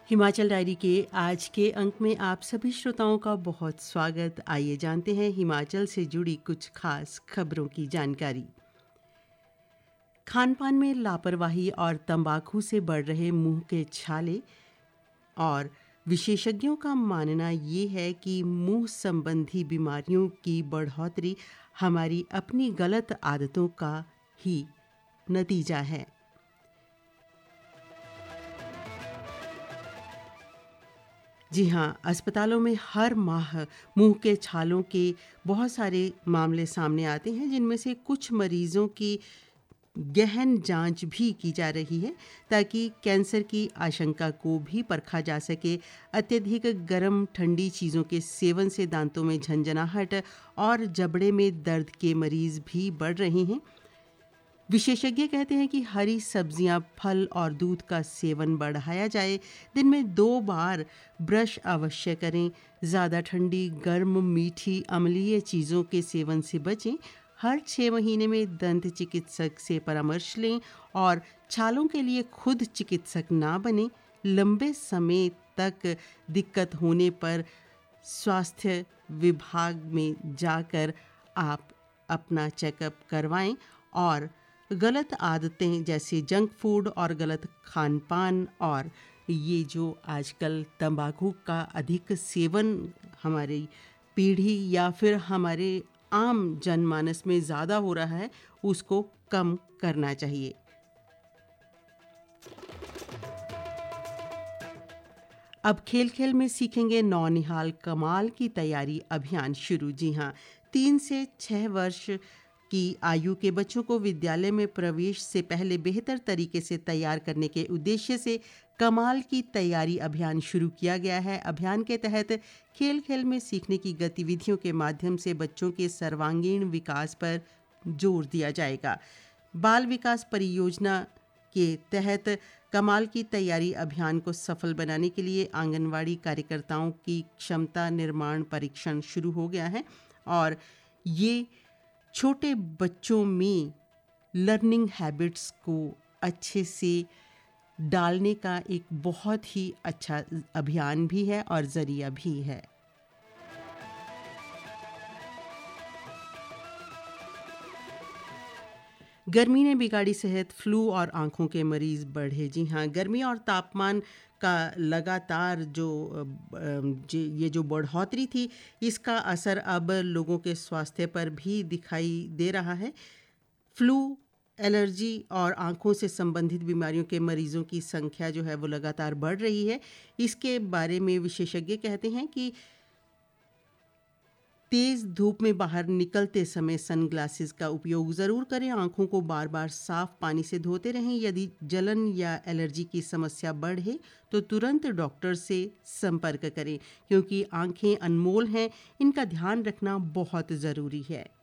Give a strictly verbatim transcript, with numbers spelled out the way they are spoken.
Himachal diary के आज के अंक में आप सभी श्रोताओं का बहुत स्वागत। आइए जानते हैं हिमाचल से जुड़ी कुछ खास खबरों की जानकारी। खानपान में लापरवाही और तंबाकू से बढ़ रहे मुंह के छाले और विशेषज्ञों का मानना ये है कि मुंह संबंधी बीमारियों की बढ़ोतरी हमारी अपनी गलत आदतों का ही नतीजा है। जी हाँ, अस्पतालों में हर माह मुंह के छालों के बहुत सारे मामले सामने आते हैं, जिनमें से कुछ मरीजों की गहन जांच भी की जा रही है ताकि कैंसर की आशंका को भी परखा जा सके। अत्यधिक गर्म ठंडी चीज़ों के सेवन से दांतों में झंझनाहट और जबड़े में दर्द के मरीज भी बढ़ रहे हैं। विशेषज्ञ कहते हैं कि हरी सब्जियां, फल और दूध का सेवन बढ़ाया जाए। दिन में दो बार ब्रश अवश्य करें। ज़्यादा ठंडी, गर्म, मीठी, अम्लीय चीज़ों के सेवन से बचें। हर छः महीने में दंत चिकित्सक से परामर्श लें और छालों के लिए खुद चिकित्सक ना बने। लंबे समय तक दिक्कत होने पर स्वास्थ्य विभाग में जाकर आप अपना चेकअप करवाएं और गलत आदतें जैसे जंक फूड और गलत खान पान और ये जो आजकल तंबाकू का अधिक सेवन हमारी पीढ़ी या फिर हमारे आम जनमानस में ज़्यादा हो रहा है, उसको कम करना चाहिए। अब खेल खेल में सीखेंगे नौनिहाल कमाल की तैयारी अभियान शुरू। जी हाँ, तीन से छः वर्ष की आयु के बच्चों को विद्यालय में प्रवेश से पहले बेहतर तरीके से तैयार करने के उद्देश्य से कमाल की तैयारी अभियान शुरू किया गया है। अभियान के तहत खेल खेल में सीखने की गतिविधियों के माध्यम से बच्चों के सर्वांगीण विकास पर जोर दिया जाएगा। बाल विकास परियोजना के तहत कमाल की तैयारी अभियान को सफल बनाने के लिए आंगनवाड़ी कार्यकर्ताओं की क्षमता निर्माण परीक्षण शुरू हो गया है और ये छोटे बच्चों में लर्निंग हैबिट्स को अच्छे से डालने का एक बहुत ही अच्छा अभियान भी है और ज़रिया भी है। गर्मी ने बिगाड़ी सेहत, फ्लू और आंखों के मरीज बढ़े। जी हाँ, गर्मी और तापमान का लगातार जो ये जो बढ़ोतरी थी, इसका असर अब लोगों के स्वास्थ्य पर भी दिखाई दे रहा है। फ्लू, एलर्जी और आंखों से संबंधित बीमारियों के मरीजों की संख्या जो है वो लगातार बढ़ रही है। इसके बारे में विशेषज्ञ कहते हैं कि तेज़ धूप में बाहर निकलते समय सनग्लासेस का उपयोग ज़रूर करें। आंखों को बार बार साफ पानी से धोते रहें। यदि जलन या एलर्जी की समस्या बढ़े तो तुरंत डॉक्टर से संपर्क करें, क्योंकि आंखें अनमोल हैं, इनका ध्यान रखना बहुत ज़रूरी है।